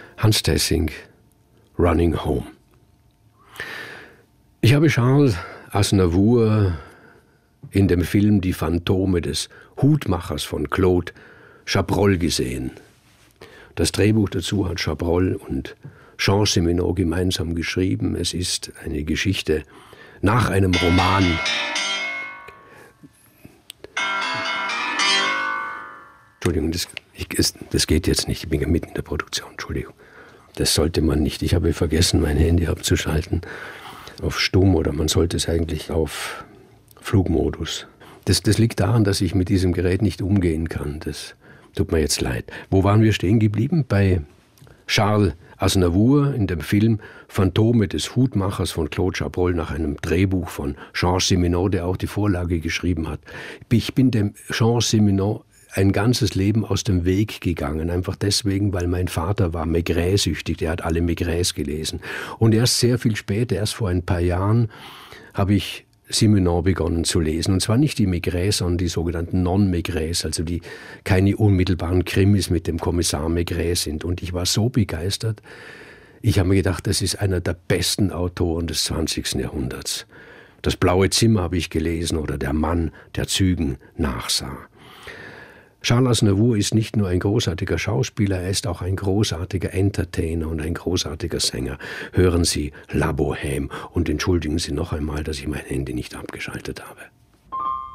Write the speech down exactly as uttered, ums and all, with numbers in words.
Hans Theessing, Running Home. Ich habe Charles Aznavour in dem Film Die Phantome des Hutmachers von Claude Chabrol gesehen. Das Drehbuch dazu hat Chabrol und Jean Simenon gemeinsam geschrieben. Es ist eine Geschichte nach einem Roman. Entschuldigung, das, ich, das geht jetzt nicht. Ich bin ja mitten in der Produktion. Entschuldigung. Das sollte man nicht. Ich habe vergessen, mein Handy abzuschalten auf Stumm, oder man sollte es eigentlich auf Flugmodus. Das, das liegt daran, dass ich mit diesem Gerät nicht umgehen kann. Das tut mir jetzt leid. Wo waren wir stehen geblieben? Bei Charles Aznavour in dem Film Phantome des Hutmachers von Claude Chabrol nach einem Drehbuch von Jean Simenon, der auch die Vorlage geschrieben hat. Ich bin dem Jean Simenon ein ganzes Leben aus dem Weg gegangen, einfach deswegen, weil mein Vater war Maigret-süchtig, der hat alle Maigrets gelesen. Und erst sehr viel später, erst vor ein paar Jahren, habe ich Simenon begonnen zu lesen. Und zwar nicht die Maigrets, sondern die sogenannten Non-Maigrets, also die keine unmittelbaren Krimis mit dem Kommissar Maigret sind. Und ich war so begeistert, ich habe mir gedacht, das ist einer der besten Autoren des zwanzigsten Jahrhunderts. Das Blaue Zimmer habe ich gelesen oder Der Mann, der Zügen nachsah. Charles Aznavour ist nicht nur ein großartiger Schauspieler, er ist auch ein großartiger Entertainer und ein großartiger Sänger. Hören Sie La Bohème und entschuldigen Sie noch einmal, dass ich mein Handy nicht abgeschaltet habe.